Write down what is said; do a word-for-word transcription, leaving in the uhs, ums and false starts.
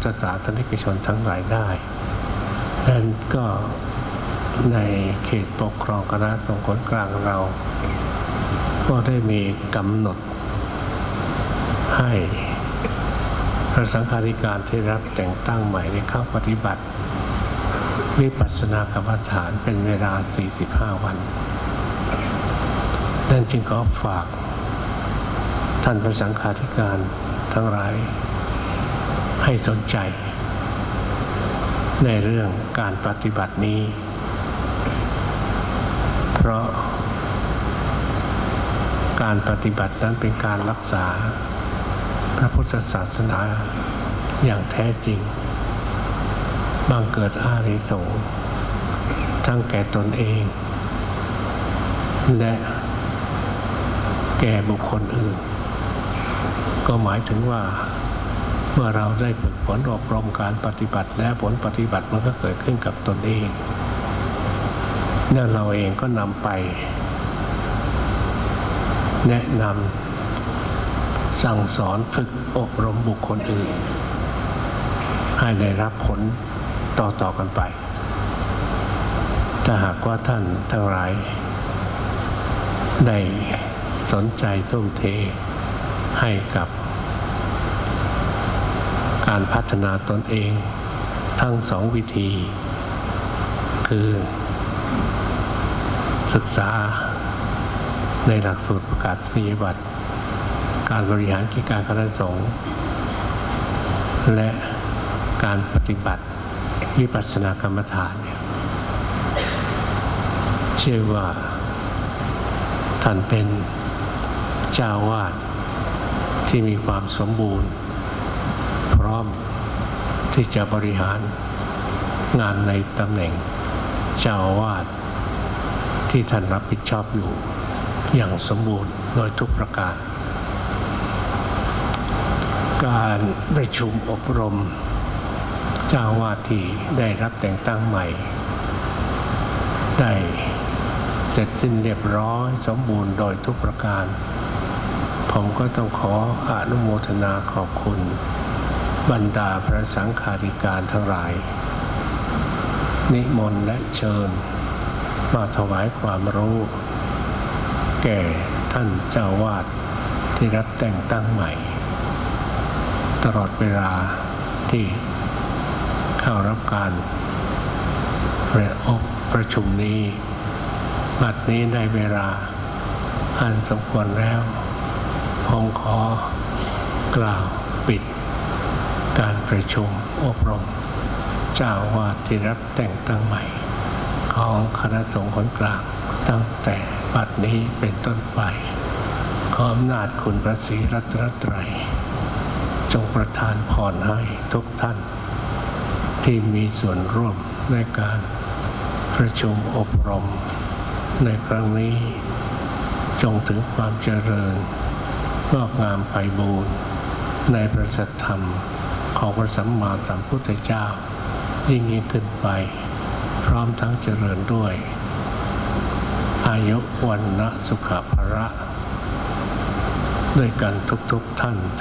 ธศาสนิกชนทั้งหลายได้ดังนั้นก็ในเขตปกครองคณะสงฆ์คนกลางเราก็ได้มีกำหนดให้พระสังฆาธิการที่รับแต่งตั้งใหม่ได้เข้าปฏิบัติวิปัสสนากรรมฐานเป็นเวลาสี่สิบห้าวันนั่นจึงขอฝากท่านพระสังฆาธิการทั้งหลายให้สนใจในเรื่องการปฏิบัตินี้เพราะการปฏิบัตินั้นเป็นการรักษาพระพุทธศาสนาอย่างแท้จริงบังเกิดอานิสงส์ทั้งแก่ตนเองและแก่บุคคลอื่นก็หมายถึงว่าเมื่อเราได้ฝึกฝนอบรมการปฏิบัติและผลปฏิบัติมันก็เกิดขึ้นกับตนเองและเราเองก็นำไปแนะนำสั่งสอนฝึกอบรมบุคคลอื่นให้ได้รับผลต่อๆกันไปถ้าหากว่าท่านทั้งหลายได้สนใจทุ่มเทให้กับการพัฒนาตนเองทั้งสองวิธีคือศึกษาในหลักสูตรประกาศนียบัตรการบริหารกิจการคณะสงฆ์และการปฏิบัติวิปัสสนากรรมฐานเนี่ยเชื่อว่าท่านเป็นเจ้าวาดที่มีความสมบูรณ์พร้อมที่จะบริหารงานในตำแหน่งเจ้าวาดที่ท่านรับผิดชอบอยู่อย่างสมบูรณ์โดยทุกประการการประชุมอบรมเจ้าวาดที่ได้รับแต่งตั้งใหม่ได้เสร็จสิ้นเรียบร้อยสมบูรณ์โดยทุกประการผมก็ต้องขออนุโมทนาขอบคุณบรรดาพระสังฆาธิการทั้งหลายนิมนต์และเชิญมาถวายความรู้แก่ท่านเจ้าวาดที่รับแต่งตั้งใหม่ตลอดเวลาที่เข้ารับการประอบประชุมนี้บัดนี้ได้เวลาอันสมควรแล้วผมขอกล่าวปิดการประชุมอบรมเจ้าวาดที่รับแต่งตั้งใหม่ของคณะสงฆ์คนกลางตั้งแต่บัดนี้เป็นต้นไปขออำนาจคุณพระศรีรัตนตรัยจงประทานพรให้ทุกท่านที่มีส่วนร่วมในการประชุมอบรมในครั้งนี้จงถึงความเจริญงอกงามไพบูรณ์ในพระสัทธรรมของพระสัมมาสัมพุทธเจ้ายิ่งยิ่งขึ้นไปพร้อมทั้งเจริญด้วยอายุวันนะสุขภระด้วยกันทุกๆท่าน